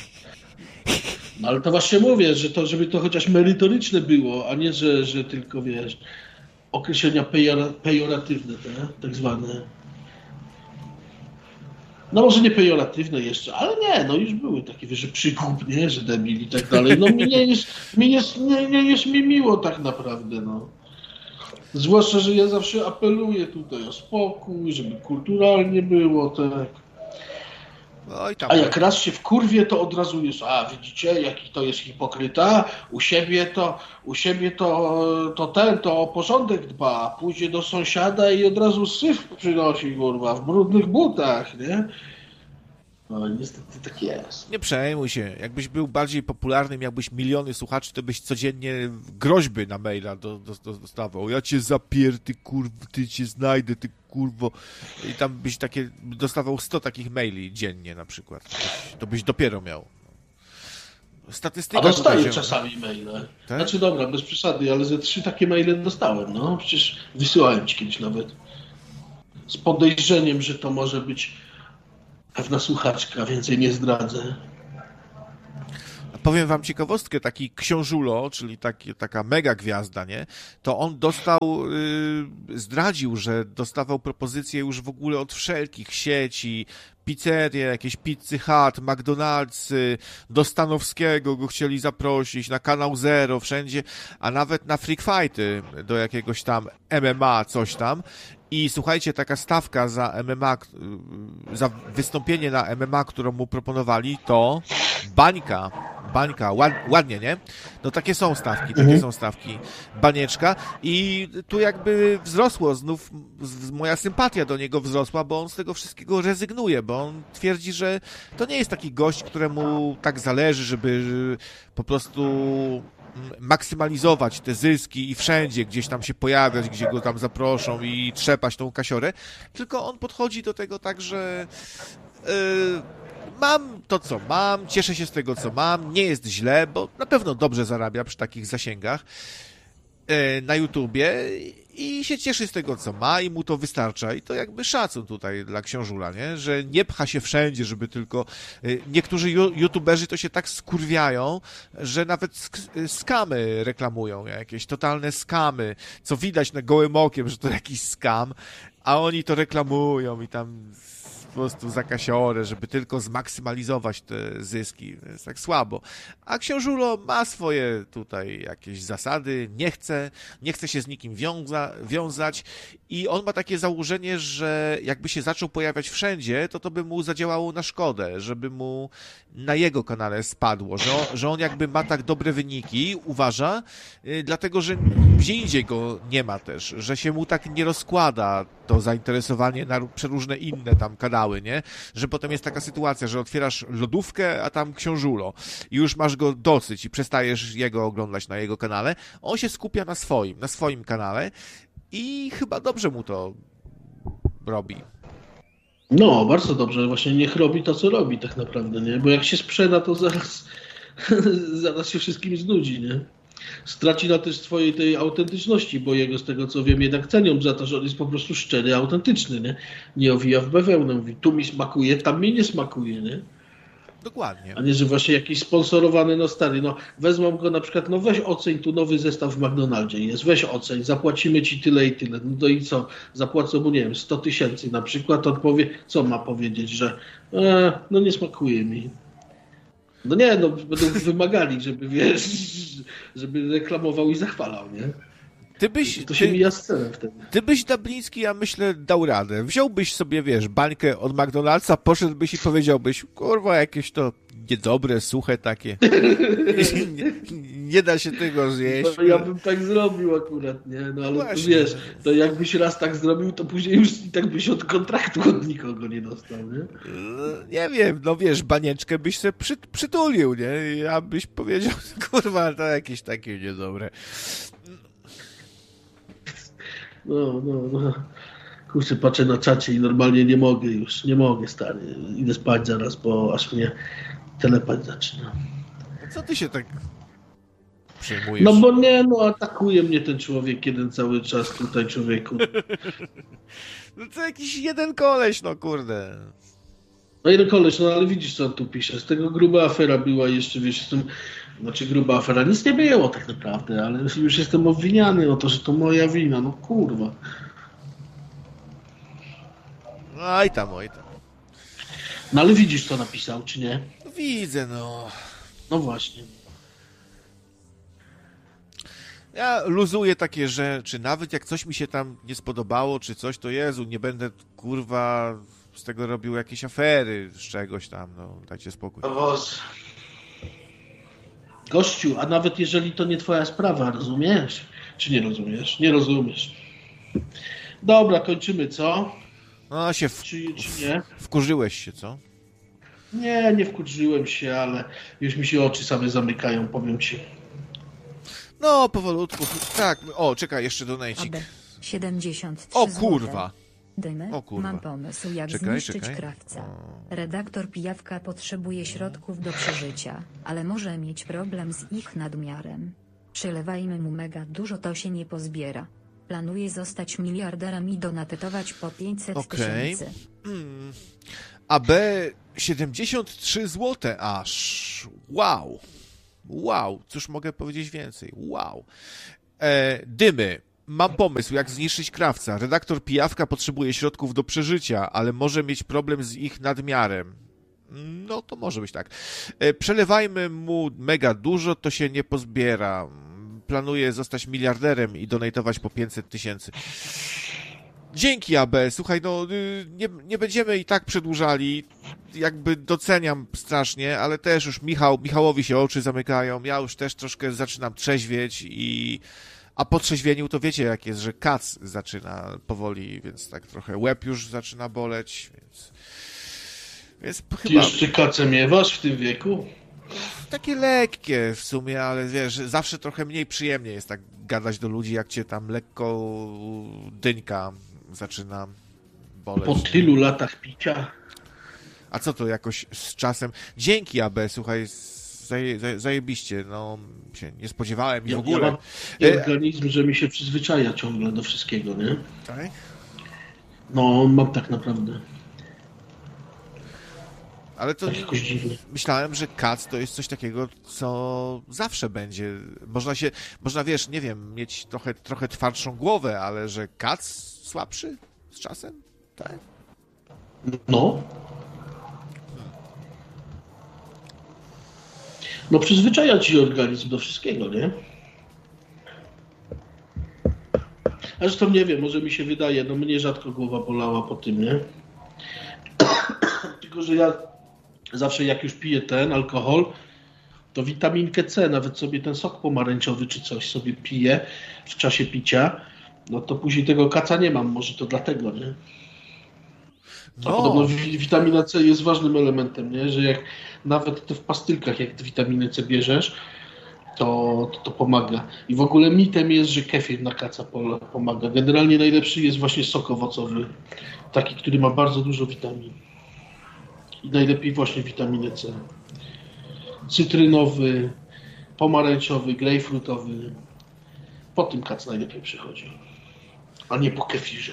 No ale to właśnie mówię, że to, żeby to chociaż merytoryczne było, a nie, że, że tylko, wiesz, określenia pejora, pejoratywne, te, tak zwane. No może nie pejoratywne jeszcze, ale nie, no już były takie, wiesz, że przygłup, nie, że debil i tak dalej. No mi nie jest, mi jest, nie, nie jest mi miło tak naprawdę, no. Zwłaszcza, że ja zawsze apeluję tutaj o spokój, żeby kulturalnie było, tak. No i tam. A jak raz się wkurwie, to od razu jest, a widzicie, jaki to jest hipokryta, u siebie to, u siebie to, to ten, to o porządek dba, pójdzie do sąsiada i od razu syf przynosi, kurwa, w brudnych butach, nie? No niestety tak jest. Nie przejmuj się. Jakbyś był bardziej popularny, miałbyś miliony słuchaczy, to byś codziennie groźby na maila do, do, do, dostawał. Ja cię zapier, ty kurwo, ty cię znajdę, ty kurwo. I tam byś takie, dostawał sto takich maili dziennie na przykład. To byś, to byś dopiero miał. Statystyka. A dostaję tutaj się... czasami maile. Tak? Znaczy dobra, bez przesady, ale ze trzy takie maile dostałem, no. Przecież wysyłałem ci kiedyś nawet. Z podejrzeniem, że to może być pewna słuchaczka, więcej nie zdradzę. Powiem wam ciekawostkę, taki Książulo, czyli taki, taka mega gwiazda, nie? To on dostał, yy, zdradził, że dostawał propozycje już w ogóle od wszelkich sieci, pizzerie, jakieś Pizzy Hut, McDonald'sy, do Stanowskiego go chcieli zaprosić, na Kanał Zero, wszędzie, a nawet na Freak Fighty, do jakiegoś tam M M A, coś tam. I słuchajcie, taka stawka za M M A, za wystąpienie na M M A, którą mu proponowali, to bańka, bańka, ład, ładnie, nie? No takie są stawki, takie mhm. są stawki, banieczka i tu jakby wzrosło, znów z, moja sympatia do niego wzrosła, bo on z tego wszystkiego rezygnuje, bo on twierdzi, że to nie jest taki gość, któremu tak zależy, żeby po prostu maksymalizować te zyski i wszędzie gdzieś tam się pojawiać, gdzie go tam zaproszą i trzepać tą kasiorę, tylko on podchodzi do tego tak, że yy, mam to, co mam, cieszę się z tego, co mam, nie jest źle, bo na pewno dobrze zarabia przy takich zasięgach yy, na YouTubie i się cieszy z tego, co ma i mu to wystarcza. I to jakby szacun tutaj dla Książula, nie? Że nie pcha się wszędzie, żeby tylko... Niektórzy youtuberzy to się tak skurwiają, że nawet sk- skamy reklamują, jakieś totalne skamy, co widać na gołym okiem, że to jakiś skam, a oni to reklamują i tam po prostu za kasiorę, żeby tylko zmaksymalizować te zyski. Jest tak słabo. A Książulo ma swoje tutaj jakieś zasady, nie chce, nie chce się z nikim wiąza, wiązać i on ma takie założenie, że jakby się zaczął pojawiać wszędzie, to to by mu zadziałało na szkodę, żeby mu na jego kanale spadło, że on, że on jakby ma tak dobre wyniki, uważa, yy, dlatego, że gdzie indziej go nie ma też, że się mu tak nie rozkłada to zainteresowanie na przeróżne inne tam kanały, nie? Że potem jest taka sytuacja, że otwierasz lodówkę, a tam Książulo i już masz go dosyć i przestajesz jego oglądać na jego kanale. On się skupia na swoim, na swoim kanale i chyba dobrze mu to robi. No, bardzo dobrze. Właśnie niech robi to, co robi tak naprawdę, nie? Bo jak się sprzeda, to zaraz, zaraz się wszystkim znudzi, nie? Straci na też swojej tej autentyczności, bo jego, z tego co wiem, jednak cenią za to, że on jest po prostu szczery, autentyczny, nie? Nie owija w bawełnę, mówi, tu mi smakuje, tam mi nie smakuje, nie? Dokładnie. A nie, że właśnie jakiś sponsorowany, no stary, no wezmą go na przykład, no weź oceń, tu nowy zestaw w McDonaldzie jest, weź oceń, zapłacimy ci tyle i tyle, no to i co, zapłacą mu, nie wiem, sto tysięcy na przykład, on powie, co ma powiedzieć, że e, no nie smakuje mi. No nie, no będą wymagali, żeby, wiesz, żeby reklamował i zachwalał, nie? Ty byś, to się ty, mija scenę wtedy. Ty byś, Dabliński, ja myślę, dał radę. Wziąłbyś sobie, wiesz, bańkę od McDonald'sa, poszedłbyś i powiedziałbyś, kurwa, jakieś to niedobre, suche takie. nie, nie da się tego zjeść. No, ja bym tak zrobił akurat, nie? No ale Właśnie. to wiesz, to jakbyś raz tak zrobił, to później już i tak byś od kontraktu od nikogo nie dostał, nie? Nie wiem, no wiesz, banieczkę byś sobie przy, przytulił, nie? Ja byś powiedział, kurwa, to jakieś takie niedobre. No, no, no. Kurczę, patrzę na czacie i normalnie nie mogę już, nie mogę, stary. Idę spać zaraz, bo aż mnie telepać zaczyna. Co ty się tak przejmujesz? No bo nie, no atakuje mnie ten człowiek jeden cały czas tutaj, człowieku. No to jakiś jeden koleś, no kurde. No jeden koleś, no ale widzisz, co on tu pisze. Z tego gruba afera była jeszcze, wiesz, z tym, znaczy gruba afera, nic nie było tak naprawdę, ale już jestem obwiniany o to, że to moja wina, no kurwa. Oj tam, oj tam. No ale widzisz, co napisał, czy nie? No, widzę, no. No właśnie. Ja luzuję takie rzeczy, nawet jak coś mi się tam nie spodobało, czy coś, to Jezu, nie będę, kurwa, z tego robił jakieś afery, z czegoś tam, no, dajcie spokój. Gościu, a nawet jeżeli to nie twoja sprawa, rozumiesz? Czy nie rozumiesz? Nie rozumiesz. Dobra, kończymy, co? No się w, czy, czy nie? wkurzyłeś się, co? Nie, nie wkurzyłem się, ale już mi się oczy same zamykają, powiem ci. No, powolutku. Tak, o, czekaj, jeszcze donajcik. A B siedemdziesiąt trzy O kurwa! Dymy, O kurwa. mam pomysł, jak Czekaj, zniszczyć czekaj. krawca. O. Redaktor Pijawka potrzebuje środków do przeżycia, ale może mieć problem z ich nadmiarem. Przelewajmy mu mega dużo, to się nie pozbiera. Planuje zostać miliarderem i donatytować po pięćset Okej. tysięcy. Hmm. A B siedemdziesiąt trzy złote aż. Wow. Wow. Cóż mogę powiedzieć więcej? Wow. E, dymy. Mam pomysł, jak zniszczyć krawca. Redaktor Pijawka potrzebuje środków do przeżycia, ale może mieć problem z ich nadmiarem. No to może być tak. E, przelewajmy mu mega dużo, to się nie pozbiera. Planuje zostać miliarderem i donatować po pięćset tysięcy. Dzięki, A B. Słuchaj, no nie, nie będziemy i tak przedłużali. Jakby doceniam strasznie, ale też już Michał, Michałowi się oczy zamykają. Ja już też troszkę zaczynam trzeźwieć i... A po trzeźwieniu to wiecie jak jest, że kac zaczyna powoli, więc tak trochę łeb już zaczyna boleć, więc... Więc Ty chyba... jeszcze kacę miewasz w tym wieku? Takie lekkie w sumie, ale wiesz, zawsze trochę mniej przyjemnie jest tak gadać do ludzi, jak cię tam lekko dyńka zaczyna boleć. Po tylu latach picia? A co to jakoś z czasem? Dzięki, A B, słuchaj, zaje, zaje, zajebiście, no się nie spodziewałem i Ja, w ogóle. ja mam E, organizm, że mi się przyzwyczaja ciągle do wszystkiego, nie? tak? No, mam tak naprawdę. Ale to Tak jakoś dziwnie. myślałem, że kac to jest coś takiego, co zawsze będzie. Można się, można wiesz, nie wiem, mieć trochę, trochę twardszą głowę, ale że kac słabszy z czasem? Tak. No. No przyzwyczaja ci się organizm do wszystkiego, nie? A zresztą nie wiem, może mi się wydaje, no mnie rzadko głowa bolała po tym, nie? Tylko, że ja zawsze jak już piję ten alkohol, to witaminkę C, nawet sobie ten sok pomarańczowy czy coś sobie piję w czasie picia, no to później tego kaca nie mam, może to dlatego, nie? A No. podobno wi- witamina C jest ważnym elementem, nie? Że jak nawet to w pastylkach, jak witaminę C bierzesz, to, to, to pomaga. I w ogóle mitem jest, że kefir na kaca po- pomaga. Generalnie najlepszy jest właśnie sok owocowy, taki, który ma bardzo dużo witamin. I najlepiej właśnie witaminę C. Cytrynowy, pomarańczowy, grejpfrutowy. Po tym kac najlepiej przychodzi. A nie po kefirze.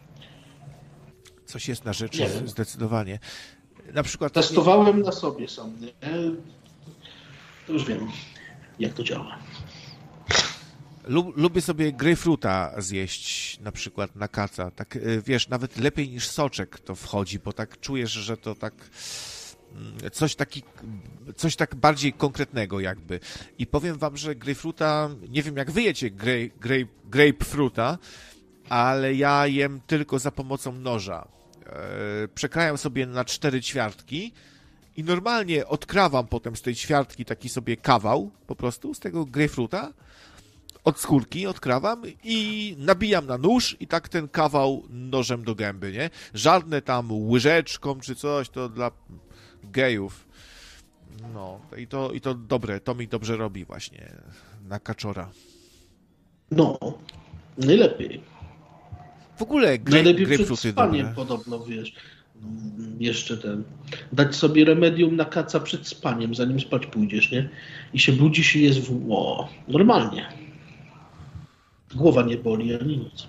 Coś jest na rzeczy, Nie wiem. zdecydowanie. Na przykład... Testowałem na sobie sam, nie? To już wiem, jak to działa. Lub, lubię sobie grejpfruta zjeść na przykład na kaca. Tak, y, wiesz, nawet lepiej niż soczek to wchodzi, bo tak czujesz, że to tak mm, coś taki, coś tak bardziej konkretnego jakby. I powiem wam, że grejpfruta, nie wiem jak wy jecie grej, grej, grapefruta, ale ja jem tylko za pomocą noża. E, przekrajam sobie na cztery ćwiartki i normalnie odkrawam potem z tej ćwiartki taki sobie kawał po prostu z tego grejpfruta. Od skórki odkrawam i nabijam na nóż i tak ten kawał nożem do gęby, nie? Żadne tam łyżeczką czy coś, to dla gejów. No, i to, i to dobre, to mi dobrze robi właśnie na kaczora. No, najlepiej. W ogóle gre, Najlepiej przed grejpfruty spaniem dobre. podobno, wiesz. Mm, Jeszcze ten. Dać sobie remedium na kaca przed spaniem, zanim spać pójdziesz, nie? I się budzisz i jest w... O, normalnie. Głowa nie boli, ani nic.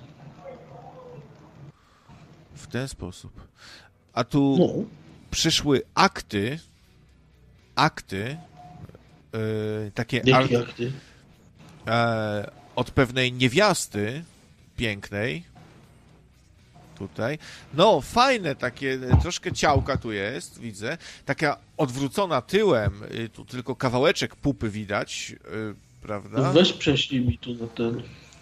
W ten sposób. A tu No. przyszły akty, akty, yy, takie Jakie art, akty? e, od pewnej niewiasty pięknej. Tutaj. No, fajne takie, troszkę ciałka tu jest, widzę. Taka odwrócona tyłem, y, tu tylko kawałeczek pupy widać, y, prawda? No weź prześlij mi tu na ten...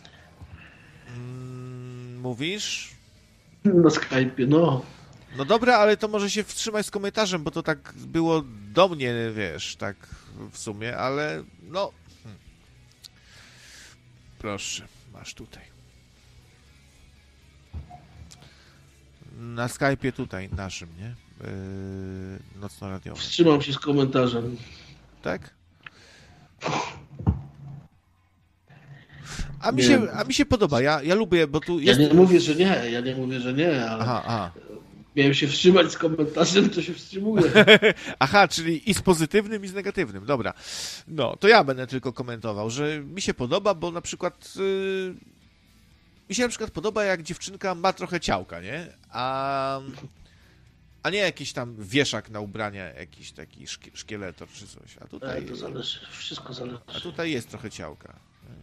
Mm, mówisz? Na Skype'ie, no. No dobra, ale to może się wstrzymaj z komentarzem, bo to tak było do mnie, wiesz, tak w sumie, ale no... Hmm. Proszę, masz tutaj. Na Skype'ie tutaj, naszym, nie? yy, nocno-radiowym. Wstrzymam się z komentarzem. Tak? A mi, się, a mi się podoba, ja, ja lubię, bo tu jest... Ja nie mówię, że nie, ja nie mówię, że nie, ale Aha, aha. miałem się wstrzymać z komentarzem, to się wstrzymuję. Aha, czyli i z pozytywnym, i z negatywnym, dobra. No, to ja będę tylko komentował, że mi się podoba, bo na przykład... Yy, mi się na przykład podoba, jak dziewczynka ma trochę ciałka, nie? A... A nie jakiś tam wieszak na ubrania, jakiś taki szkie, szkieletor czy coś. A tutaj, To zależy, wszystko zależy. a tutaj jest trochę ciałka.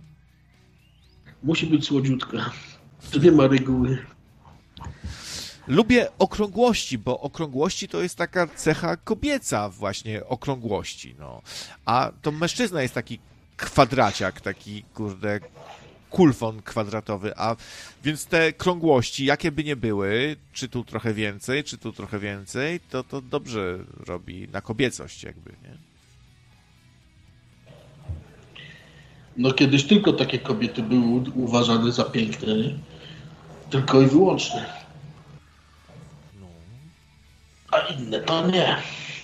Musi być słodziutka. To nie ma reguły. Lubię okrągłości, bo okrągłości to jest taka cecha kobieca właśnie, okrągłości, no. A to mężczyzna jest taki kwadraciak, taki, kurde, kulfon kwadratowy, a więc te krągłości, jakie by nie były, czy tu trochę więcej, czy tu trochę więcej, to to dobrze robi na kobiecość jakby, nie? No kiedyś tylko takie kobiety były uważane za piękne, nie? Tylko i wyłącznie. A inne to nie.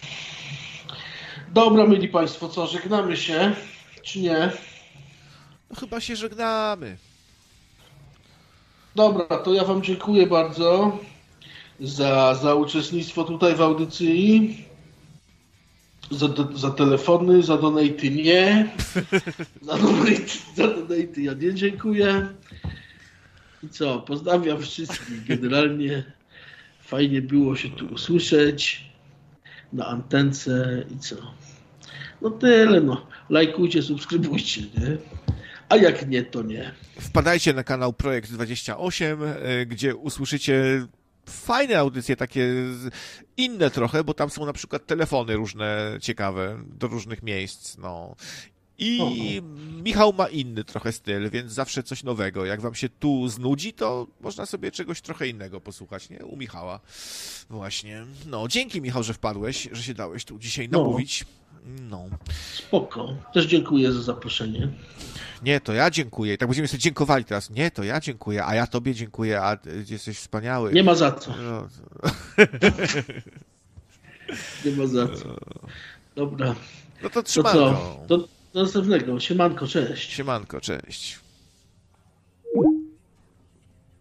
Dobra, mili Państwo, co, żegnamy się, czy nie? No chyba się żegnamy. Dobra, to ja Wam dziękuję bardzo za, za uczestnictwo tutaj w audycji, za, za telefony, za donaty nie, za donaty, za donaty ja nie dziękuję. I co, pozdrawiam wszystkich generalnie. Fajnie było się tu usłyszeć na antence i co. No tyle, no. Lajkujcie, subskrybujcie, nie? A jak nie, to nie. Wpadajcie na kanał Projekt dwadzieścia osiem, gdzie usłyszycie fajne audycje, takie inne trochę, bo tam są na przykład telefony różne, ciekawe, do różnych miejsc, no. I Oho. Michał ma inny trochę styl, więc zawsze coś nowego. Jak wam się tu znudzi, to można sobie czegoś trochę innego posłuchać, nie? U Michała. Właśnie. No, dzięki Michał, że wpadłeś, że się dałeś tu dzisiaj namówić. No. Spoko. Też dziękuję za zaproszenie. Nie, to ja dziękuję. I tak będziemy sobie dziękowali teraz. Nie, to ja dziękuję, a ja tobie dziękuję, a ty jesteś wspaniały. Nie ma za co. No. Nie ma za co. Dobra. No to trzymanko. To co? Do, do następnego. Siemanko, cześć. Siemanko, cześć.